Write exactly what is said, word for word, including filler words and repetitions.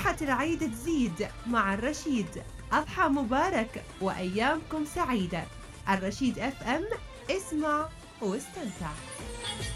فرحة العيد تزيد مع الرشيد. أضحى مبارك وأيامكم سعيدة. الرشيد اف ام، اسمع واستمتع.